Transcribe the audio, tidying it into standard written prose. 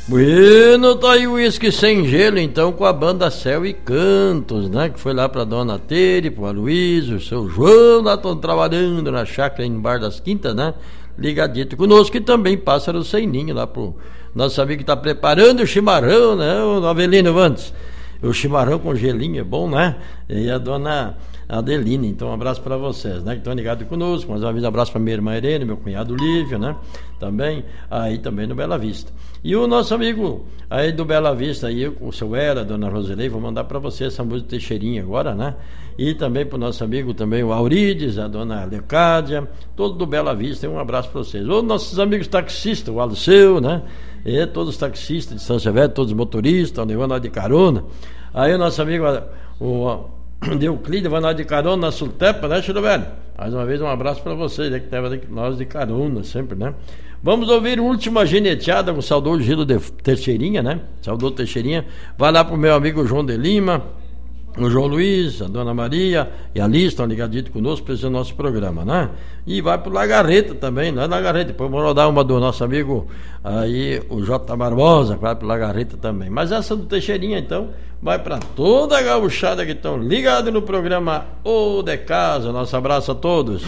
Bueno, tá aí o Uísque Sem Gelo, então, com a banda Céu e Cantos, né? Que foi lá pra Dona Tere, pro Aloysio, o seu João, lá estão trabalhando na chácara em Bar das Quintas, né? Ligadito conosco, e também Pássaro Sem Ninho, lá pro nosso amigo que tá preparando o chimarrão, né? O Avelino Vantes. O chimarrão com gelinho é bom, né? E a dona Adelina, então um abraço para vocês, né? Que estão ligados conosco. Mais uma vez, um abraço para minha irmã Irene, meu cunhado Lívio, né? Também, aí também no Bela Vista. E o nosso amigo aí do Bela Vista, aí, o seu Era, a dona Roselei, vou mandar para você essa música Teixeirinha agora, né? E também para o nosso amigo também, o Aurides, a dona Leocádia, todo do Bela Vista, um abraço para vocês. Os nossos amigos taxistas, o Aluceu, né? E todos os taxistas de São Severo, todos os motoristas, levando nós de carona. Aí o nosso amigo, o Deuclide, vai nós de carona na Sultepa, né, Chico Velho? Mais uma vez, um abraço para vocês, né, que teve nós de carona sempre, né? Vamos ouvir a última geneteada com o saudoso Gilo de Teixeirinha, né? Saudoso Teixeirinha. Vai lá pro meu amigo João de Lima, o João Luiz, a Dona Maria e a Liz estão ligadinhos conosco para esse nosso programa, né? E vai pro Lagarreta também, né? Lagarreta, depois vamos rodar uma do nosso amigo aí, o J. Barbosa, que vai pro Lagarreta também. Mas essa do Teixeirinha, então, vai para toda a gauchada que estão ligados no programa O de Casa. Nosso abraço a todos.